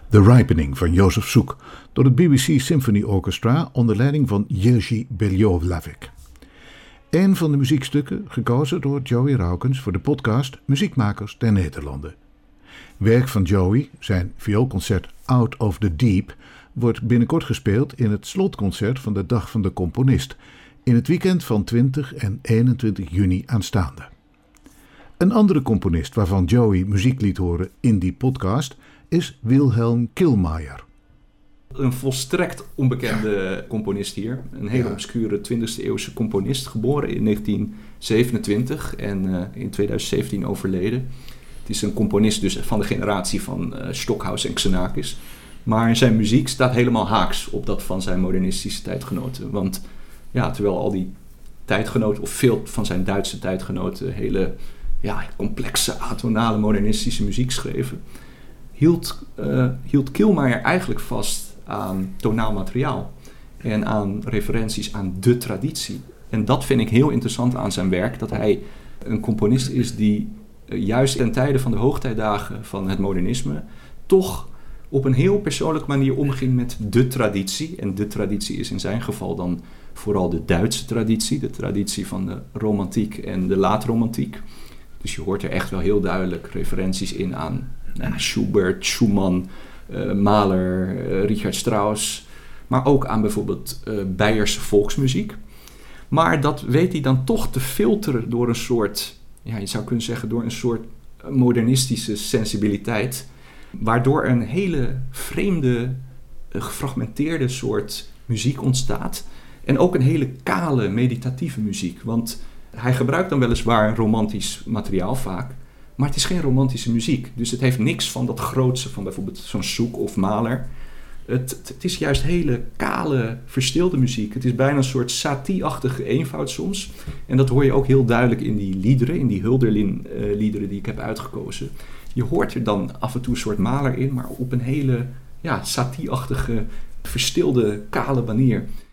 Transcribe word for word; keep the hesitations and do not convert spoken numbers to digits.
The Ripening van Jozef Suk door het B B C Symphony Orchestra onder leiding van Jerzy Belialowicz. Een van de muziekstukken gekozen door Joey Raukens voor de podcast Muziekmakers der Nederlanden. Werk van Joey, zijn vioolconcert Out of the Deep, wordt binnenkort gespeeld in het slotconcert van de Dag van de Componist in het weekend van twintig en eenentwintig juni aanstaande. Een andere componist waarvan Joey muziek liet horen in die podcast is Wilhelm Killmayr. Een volstrekt onbekende componist hier. Een hele Ja. obscure twintigste eeuwse componist, geboren in negentien zevenentwintig en uh, in twintig zeventien overleden. Het is een componist dus van de generatie van uh, Stockhausen en Xenakis. Maar zijn muziek staat helemaal haaks op dat van zijn modernistische tijdgenoten. Want ja, terwijl al die tijdgenoten, of veel van zijn Duitse tijdgenoten, hele ja, complexe, atonale, modernistische muziek schreven, hield, uh, hield Killmayr eigenlijk vast aan tonaal materiaal en aan referenties aan de traditie. En dat vind ik heel interessant aan zijn werk, dat hij een componist is die uh, juist ten tijde van de hoogtijdagen van het modernisme toch op een heel persoonlijke manier omging met de traditie. En de traditie is in zijn geval dan vooral de Duitse traditie, de traditie van de romantiek en de laatromantiek. Dus je hoort er echt wel heel duidelijk referenties in aan nou, Schubert, Schumann, uh, Mahler, uh, Richard Strauss, maar ook aan bijvoorbeeld uh, Beierse volksmuziek. Maar dat weet hij dan toch te filteren door een soort, ja, je zou kunnen zeggen, door een soort modernistische sensibiliteit, waardoor een hele vreemde, uh, gefragmenteerde soort muziek ontstaat. En ook een hele kale, meditatieve muziek. Want hij gebruikt dan weliswaar romantisch materiaal vaak, maar het is geen romantische muziek. Dus het heeft niks van dat grootse van bijvoorbeeld zo'n Suk of Mahler. Het, het is juist hele kale, verstilde muziek. Het is bijna een soort satie-achtige eenvoud soms. En dat hoor je ook heel duidelijk in die liederen, in die Hölderlin-liederen die ik heb uitgekozen. Je hoort er dan af en toe een soort Mahler in, maar op een hele ja, satie-achtige, verstilde, kale manier.